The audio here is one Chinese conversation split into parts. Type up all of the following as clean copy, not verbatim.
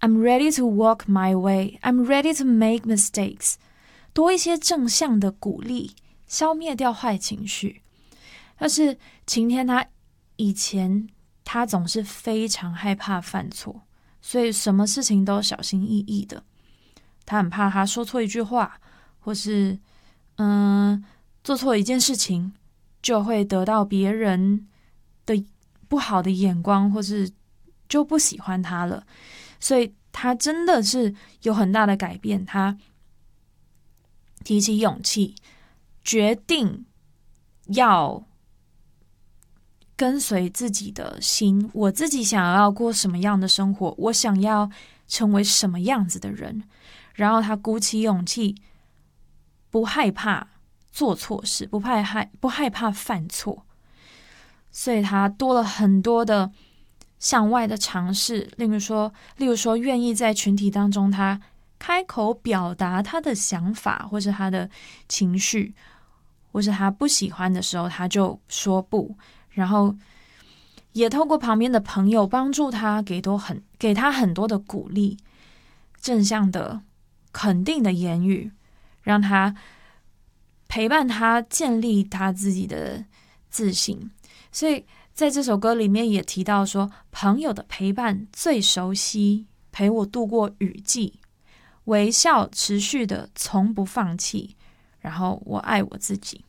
I'm ready to walk my way. I'm ready to make mistakes. 多一些正向的鼓励，消灭掉坏情绪。但是晴天以前他总是非常害怕犯错，所以什么事情都小心翼翼的。他很怕他说错一句话，或是做错一件事情，就会得到别人的不好的眼光，或是就不喜欢他了。所以他真的是有很大的改变，他提起勇气，决定要跟随自己的心，我自己想要过什么样的生活，我想要成为什么样子的人。然后他鼓起勇气，不害怕做错事，不害怕犯错，所以他多了很多的向外的尝试，例如说愿意在群体当中，他开口表达他的想法，或是他的情绪，或是他不喜欢的时候，他就说不。然后也透过旁边的朋友帮助他，给他很多的鼓励，正向的肯定的言语，让他陪伴他建立他自己的自信。所以在这首歌里面也提到说，朋友的陪伴最熟悉，陪我度过雨季，微笑持续的从不放弃，然后我爱我自己。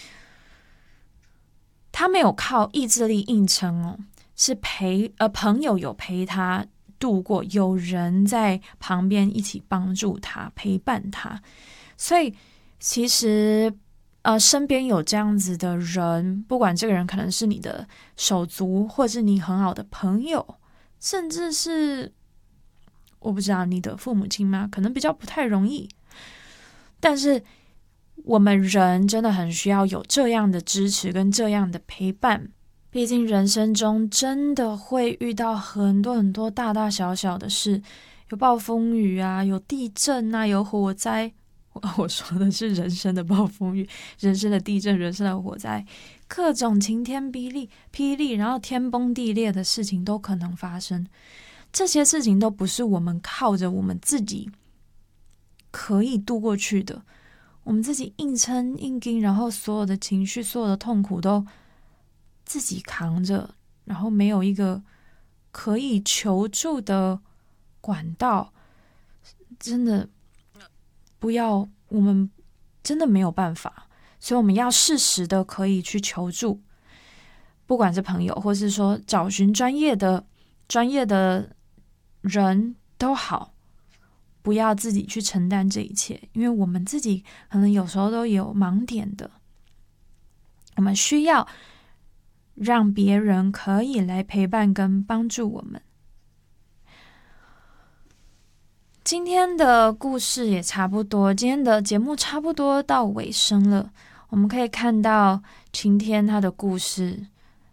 他没有靠意志力硬撑哦，是朋友有陪他度过，有人在旁边一起帮助他，陪伴他。所以其实身边有这样子的人，不管这个人可能是你的手足，或是你很好的朋友，甚至是我不知道你的父母亲吗？可能比较不太容易，但是我们人真的很需要有这样的支持跟这样的陪伴。毕竟人生中真的会遇到很多很多大大小小的事，有暴风雨啊，有地震啊，有火灾。我说的是人生的暴风雨，人生的地震，人生的火灾，各种晴天霹雳，然后天崩地裂的事情都可能发生。这些事情都不是我们靠着我们自己可以度过去的，我们自己硬撑硬盯，然后所有的情绪，所有的痛苦都自己扛着，然后没有一个可以求助的管道，真的不要，我们真的没有办法，所以我们要适时的可以去求助，不管是朋友，或是说找寻专业的人都好，不要自己去承担这一切，因为我们自己可能有时候都有盲点的，我们需要让别人可以来陪伴跟帮助我们。今天的故事也差不多，今天的节目差不多到尾声了。我们可以看到晴天他的故事，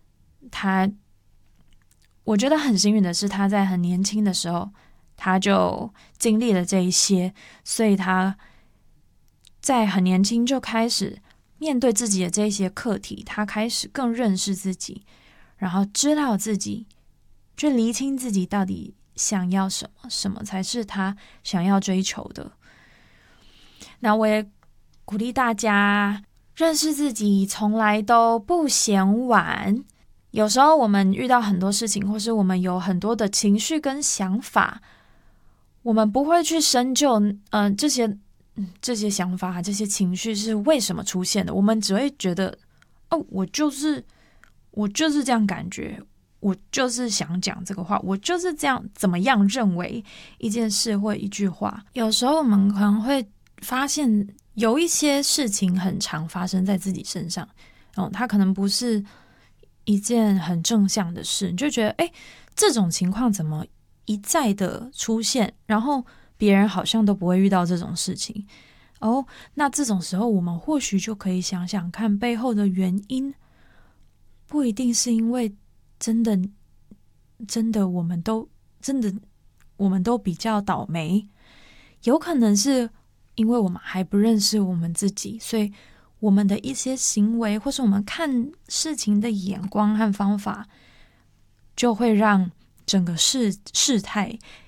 我觉得很幸运的是，他在很年轻的时候他就经历了这一些，所以他在很年轻就开始面对自己的这些课题，他开始更认识自己，然后知道自己，去厘清自己到底想要什么，什么才是他想要追求的。那我也鼓励大家，认识自己从来都不嫌晚。有时候我们遇到很多事情，或是我们有很多的情绪跟想法，我们不会去深究这些想法，这些情绪是为什么出现的，我们只会觉得我就是这样感觉，我就是想讲这个话，我就是这样怎么样认为一件事或一句话。有时候我们可能会发现有一些事情很常发生在自己身上，它可能不是一件很正向的事，你就觉得这种情况怎么一再的出现，然后别人好像都不会遇到这种事情。那这种时候我们或许就可以想想看背后的原因，不一定是因为真的我们都比较倒霉，有可能是因为我们还不认识我们自己，所以我们的一些行为或是我们看事情的眼光和方法，就会让整个事态